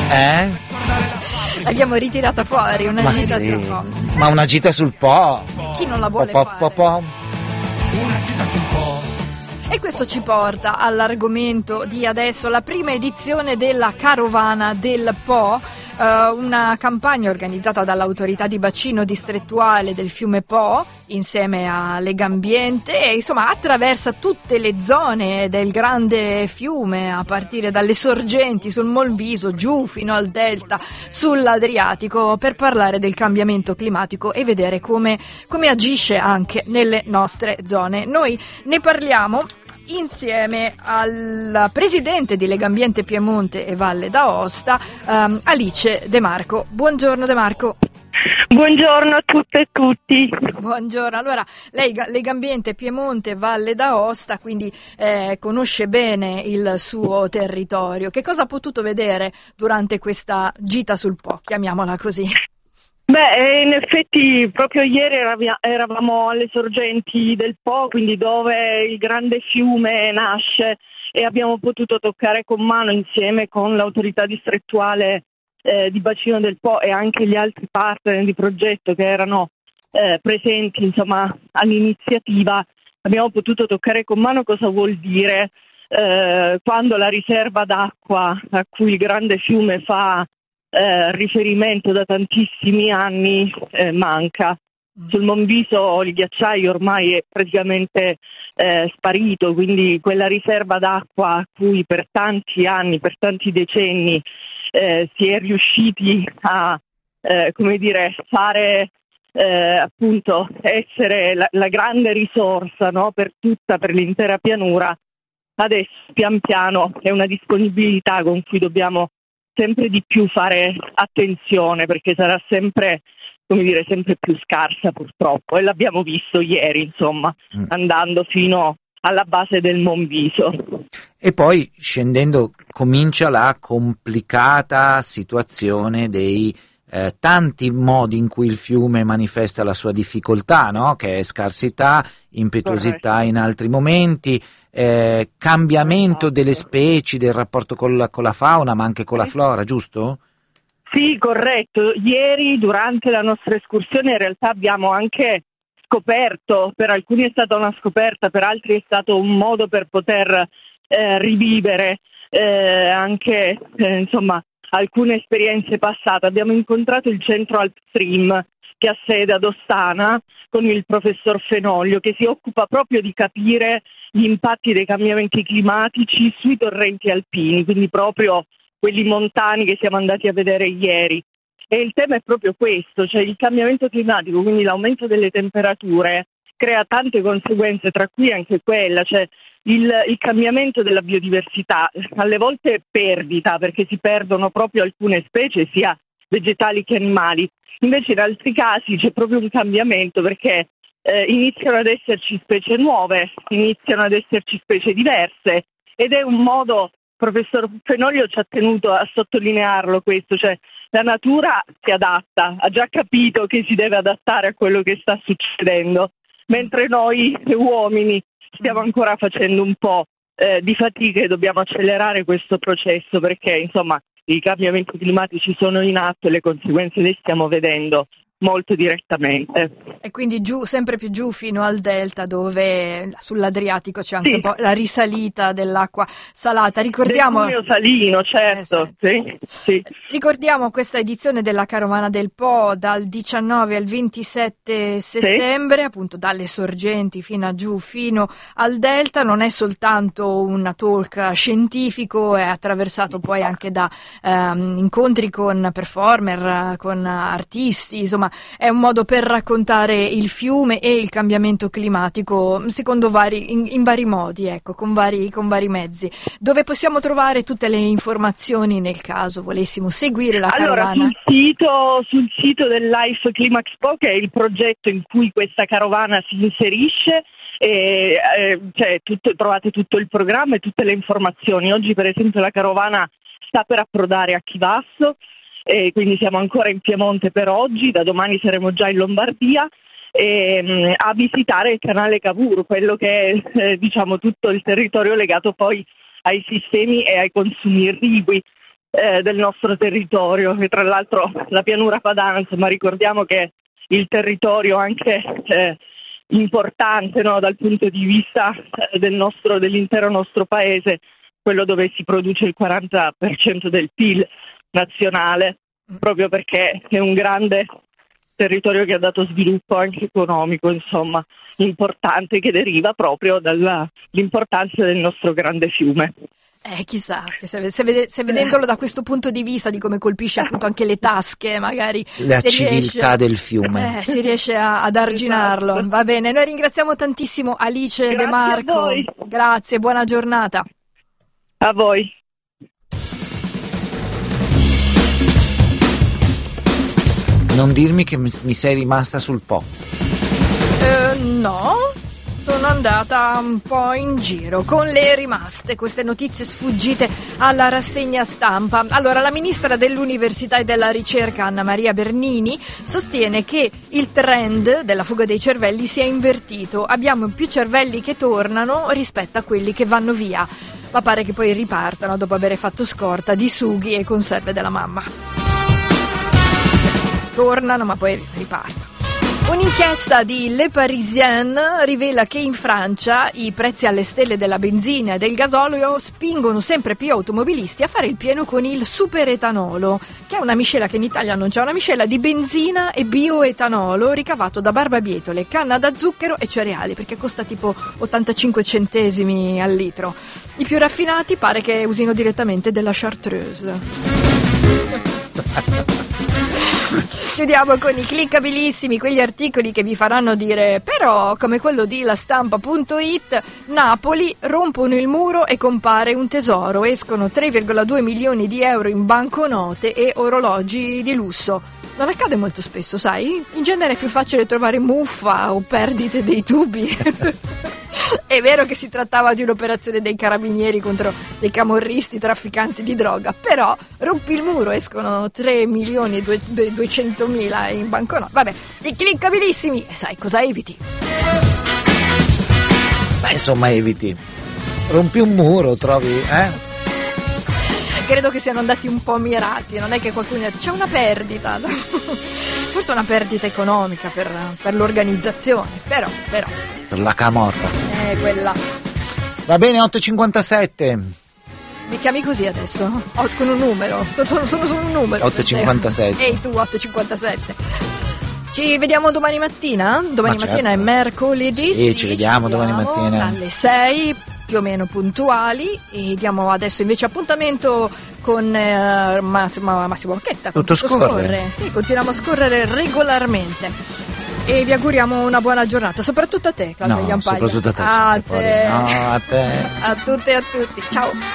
Eh? L'abbiamo ritirata fuori, una Ma gita sì, sul Po. ma una gita sul Po. Chi non la vuole Po, fare? po, po. Una gita sul Po. E questo ci porta all'argomento di adesso, la prima edizione della Carovana del Po, una campagna organizzata dall'autorità di bacino distrettuale del fiume Po insieme a Legambiente e insomma attraversa tutte le zone del grande fiume a partire dalle sorgenti sul Molviso giù fino al delta sull'Adriatico per parlare del cambiamento climatico e vedere come agisce anche nelle nostre zone. Noi ne parliamo insieme al presidente di Legambiente Piemonte e Valle d'Aosta, Alice De Marco. Buongiorno De Marco. Buongiorno a tutte e tutti. Buongiorno, allora lei Legambiente Piemonte e Valle d'Aosta, quindi conosce bene il suo territorio. Che cosa ha potuto vedere durante questa gita sul Po, chiamiamola così? Beh, in effetti proprio ieri eravamo alle sorgenti del Po, quindi dove il grande fiume nasce, e abbiamo potuto toccare con mano insieme con l'autorità distrettuale di bacino del Po e anche gli altri partner di progetto che erano presenti insomma all'iniziativa. Abbiamo potuto toccare con mano cosa vuol dire quando la riserva d'acqua a cui il grande fiume fa riferimento da tantissimi anni manca. Sul Monviso il ghiacciaio ormai è praticamente sparito, quindi quella riserva d'acqua a cui per tanti anni, per tanti decenni si è riusciti a fare appunto essere la grande risorsa, no, per l'intera pianura, adesso pian piano è una disponibilità con cui dobbiamo sempre di più fare attenzione, perché sarà sempre più scarsa purtroppo, e l'abbiamo visto ieri, insomma, andando fino alla base del Monviso. E poi scendendo comincia la complicata situazione dei tanti modi in cui il fiume manifesta la sua difficoltà, no? Che è scarsità, impetuosità. Corretto. In altri momenti, cambiamento delle specie, del rapporto con la fauna, ma anche con la flora, giusto? Sì, corretto. Ieri durante la nostra escursione in realtà abbiamo anche scoperto, per alcuni è stata una scoperta, per altri è stato un modo per poter rivivere anche insomma alcune esperienze passate. Abbiamo incontrato il centro Alpstream che ha sede ad Ostana con il professor Fenoglio, che si occupa proprio di capire gli impatti dei cambiamenti climatici sui torrenti alpini, quindi proprio quelli montani che siamo andati a vedere ieri. E il tema è proprio questo, cioè il cambiamento climatico, quindi l'aumento delle temperature, crea tante conseguenze, tra cui anche quella, cioè il cambiamento della biodiversità, alle volte perdita, perché si perdono proprio alcune specie, sia vegetali che animali. Invece in altri casi c'è proprio un cambiamento, perché iniziano ad esserci specie nuove, iniziano ad esserci specie diverse, ed è un modo, professor Fenoglio ci ha tenuto a sottolinearlo questo, cioè la natura si adatta, ha già capito che si deve adattare a quello che sta succedendo, mentre noi uomini stiamo ancora facendo un po' di fatica e dobbiamo accelerare questo processo, perché insomma i cambiamenti climatici sono in atto e le conseguenze le stiamo vedendo molto direttamente. E quindi giù, sempre più giù fino al delta, dove sull'Adriatico c'è anche un po' la risalita dell'acqua salata. Ricordiamo del Cuneo salino, certo. Sì. Ricordiamo questa edizione della Carovana del Po dal 19 al 27 settembre, appunto dalle sorgenti fino a giù fino al delta. Non è soltanto un talk scientifico, è attraversato poi anche da incontri con performer, con artisti, insomma è un modo per raccontare il fiume e il cambiamento climatico secondo in vari modi, ecco, con vari mezzi. Dove possiamo trovare tutte le informazioni nel caso volessimo seguire la carovana? Allora, sul sito del Life Climax Po, che è il progetto in cui questa carovana si inserisce, trovate tutto il programma e tutte le informazioni. Oggi per esempio la carovana sta per approdare a Chivasso, quindi siamo ancora in Piemonte per oggi, da domani saremo già in Lombardia, a visitare il canale Cavour, quello che è tutto il territorio legato poi ai sistemi e ai consumi irrigui. del nostro territorio, e tra l'altro la pianura padana, insomma, ricordiamo che il territorio anche importante, no, dal punto di vista dell'intero nostro paese, quello dove si produce il 40% del PIL nazionale, proprio perché è un grande territorio che ha dato sviluppo anche economico, insomma, importante, che deriva proprio dall'importanza del nostro grande fiume. Chissà, se vedendolo da questo punto di vista, di come colpisce appunto anche le tasche, magari la civiltà del fiume, si riesce ad arginarlo. Esatto. Va bene, noi ringraziamo tantissimo Alice Grazie De Marco. A voi. Grazie, buona giornata. A voi. Non dirmi che mi sei rimasta sul Po. No, sono andata un po' in giro con le rimaste, queste notizie sfuggite alla rassegna stampa. Allora, la ministra dell'Università e della Ricerca, Anna Maria Bernini, sostiene che il trend della fuga dei cervelli si è invertito. Abbiamo più cervelli che tornano rispetto a quelli che vanno via, ma pare che poi ripartano dopo aver fatto scorta di sughi e conserve della mamma. Tornano, ma poi ripartono. Un'inchiesta di Le Parisien rivela che in Francia i prezzi alle stelle della benzina e del gasolio spingono sempre più automobilisti a fare il pieno con il superetanolo, che è una miscela che in Italia non c'è, una miscela di benzina e bioetanolo ricavato da barbabietole, canna da zucchero e cereali, perché costa tipo 85 centesimi al litro. I più raffinati pare che usino direttamente della chartreuse. Chiudiamo con i cliccabilissimi, quegli articoli che vi faranno dire però, come quello di lastampa.it, Napoli, rompono il muro e compare un tesoro, escono 3,2 milioni di euro in banconote e orologi di lusso. Non accade molto spesso, sai? In genere è più facile trovare muffa o perdite dei tubi. È vero che si trattava di un'operazione dei carabinieri contro dei camorristi trafficanti di droga, però rompi il muro, escono 3 milioni e 200 mila in banconote. Vabbè, i cliccabilissimi, e sai cosa eviti? Beh, insomma, eviti. Rompi un muro, trovi, Credo che siano andati un po' mirati, non è che qualcuno ha detto c'è una perdita, forse una perdita economica per l'organizzazione, però. Per la camorra. Quella. Va bene, 8.57. Mi chiami così adesso? Con un numero, sono solo un numero. 8.57. Ehi tu, 8.57. Ci vediamo domani mattina? Domani mattina è mercoledì. Sì, ci vediamo domani mattina. Alle 6, più o meno puntuali, e diamo adesso invece appuntamento con Massimo Bocchetta. Tutto scorre. Sì, continuiamo a scorrere regolarmente. E vi auguriamo una buona giornata, soprattutto a te, Claudia Jampaglia. Soprattutto a te. A te. No, a te. A tutte e a tutti. Ciao.